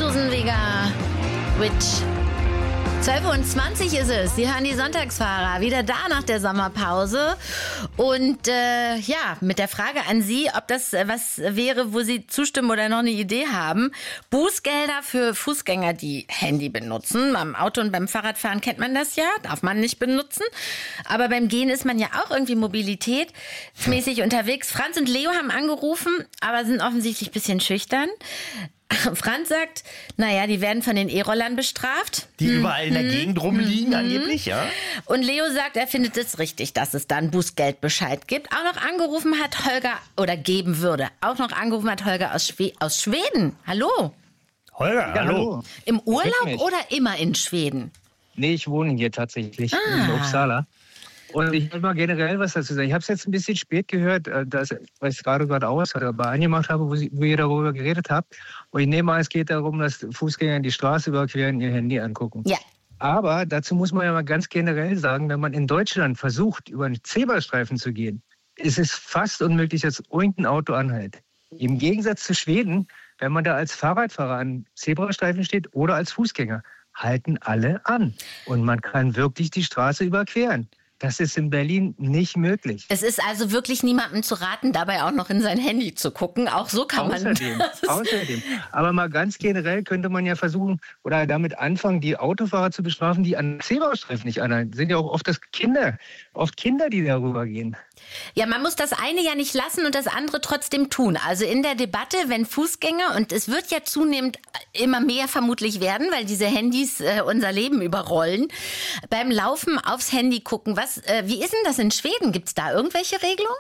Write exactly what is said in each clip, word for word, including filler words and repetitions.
Susan Vega, Witch. zwölf Uhr zwanzig ist es. Sie hören die Sonntagsfahrer, wieder da nach der Sommerpause. Und äh, ja, mit der Frage an Sie, ob das äh, was wäre, wo Sie zustimmen oder noch eine Idee haben. Bußgelder für Fußgänger, die Handy benutzen. Beim Auto und beim Fahrradfahren kennt man das ja, darf man nicht benutzen. Aber beim Gehen ist man ja auch irgendwie mobilitätsmäßig unterwegs. Franz und Leo haben angerufen, aber sind offensichtlich ein bisschen schüchtern. Franz sagt, naja, die werden von den E-Rollern bestraft. Die hm. überall in der hm. Gegend rumliegen, hm. angeblich, ja. Und Leo sagt, er findet es richtig, dass es da einen Bußgeldbescheid gibt. Auch noch angerufen hat Holger, oder geben würde, auch noch angerufen hat Holger aus, Schwe- aus Schweden. Hallo. Holger, ja, hallo. Im Urlaub oder immer in Schweden? Nee, ich wohne hier tatsächlich, ah. in Uppsala. Und ich will mal generell was dazu sagen. Ich habe es jetzt ein bisschen spät gehört, dass, weil ich es gerade gerade aus oder bei angemacht habe, wo, Sie, wo ihr darüber geredet habt. Und ich nehme an, es geht darum, dass Fußgänger die Straße überqueren, ihr Handy angucken. Ja. Aber dazu muss man ja mal ganz generell sagen, wenn man in Deutschland versucht, über einen Zebrastreifen zu gehen, ist es fast unmöglich, dass irgendein Auto anhält. Im Gegensatz zu Schweden, wenn man da als Fahrradfahrer an Zebrastreifen steht oder als Fußgänger, halten alle an. Und man kann wirklich die Straße überqueren. Das ist in Berlin nicht möglich. Es ist also wirklich niemandem zu raten, dabei auch noch in sein Handy zu gucken. Auch so kann außerdem, man das. Außerdem. Aber mal ganz generell könnte man ja versuchen, oder damit anfangen, die Autofahrer zu bestrafen, die an Zebrastreifen nicht anhalten. Sind ja auch oft das Kinder, oft Kinder, die darüber gehen. Ja, man muss das eine ja nicht lassen und das andere trotzdem tun. Also in der Debatte, wenn Fußgänger, und es wird ja zunehmend immer mehr vermutlich werden, weil diese Handys äh, unser Leben überrollen, beim Laufen aufs Handy gucken. Was, äh, wie ist denn das in Schweden? Gibt es da irgendwelche Regelungen?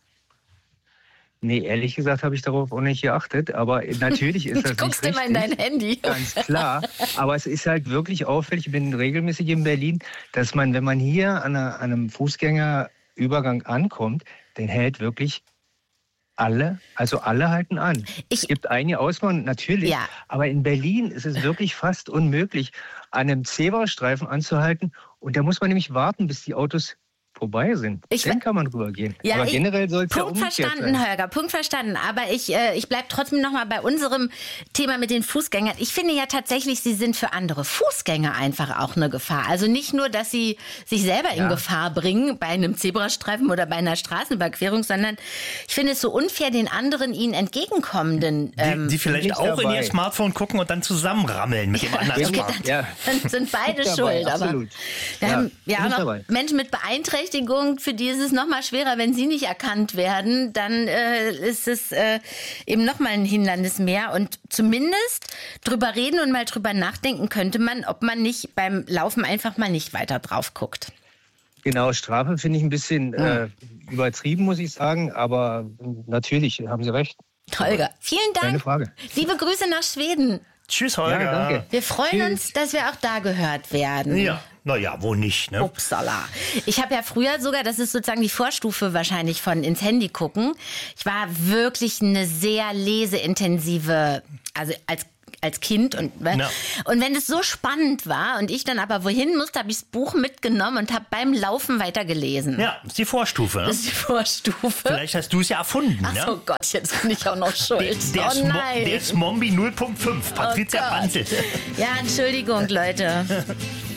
Nee, ehrlich gesagt habe ich darauf auch nicht geachtet, aber natürlich ist das nicht guckst richtig. Guckst immer in dein Handy. Ganz klar, aber es ist halt wirklich auffällig, ich bin regelmäßig in Berlin, dass man, wenn man hier an, einer, an einem Fußgängerübergang ankommt, den hält wirklich alle, also alle halten an. Ich, es gibt einige Ausnahmen, natürlich, ja. aber in Berlin ist es wirklich fast unmöglich, an einem Zebrastreifen anzuhalten. Und da muss man nämlich warten, bis die Autos vorbei sind. Ich, Dann kann man drüber gehen. Ja, aber ich, generell soll es ja Punkt umgekehrt verstanden, sein. Holger, Punkt verstanden. Aber ich, äh, ich bleibe trotzdem nochmal bei unserem Thema mit den Fußgängern. Ich finde ja tatsächlich, sie sind für andere Fußgänger einfach auch eine Gefahr. Also nicht nur, dass sie sich selber Ja. in Gefahr bringen bei einem Zebrastreifen oder bei einer Straßenüberquerung, sondern ich finde es so unfair, den anderen ihnen entgegenkommenden. Ähm, die, die vielleicht auch dabei. in ihr Smartphone gucken und dann zusammenrammeln mit dem anderen Smartphone. Ja. Dann sind beide dabei, schuld. Absolut. Aber wir ja, haben ja auch noch dabei. Menschen mit Beeinträchtigung, für die ist es noch mal schwerer, wenn sie nicht erkannt werden, dann äh, ist es äh, eben noch mal ein Hindernis mehr. Und zumindest drüber reden und mal drüber nachdenken könnte man, ob man nicht beim Laufen einfach mal nicht weiter drauf guckt. Genau, Strafe finde ich ein bisschen äh, übertrieben, muss ich sagen, aber natürlich haben Sie recht. Holger, vielen Dank. Keine Frage. Liebe Grüße nach Schweden. Tschüss, Holger. Ja, danke. Wir freuen Tschüss. uns, dass wir auch da gehört werden. Ja, naja, wo nicht, ne? Upsala. Ich habe ja früher sogar, das ist sozusagen die Vorstufe wahrscheinlich von ins Handy gucken. Ich war wirklich eine sehr leseintensive, also als als Kind und Ja. und wenn es so spannend war und ich dann aber wohin musste, habe ich das Buch mitgenommen und habe beim Laufen weitergelesen. Ja, ist die Vorstufe. Ne? Das ist die Vorstufe. Vielleicht hast du es ja erfunden. Ach ne? so Gott, jetzt bin ich auch noch schuld. Der, der, oh nein. der Smombi null Punkt fünf, Patricia Oh Gott. Pantel. Ja, Entschuldigung, Leute.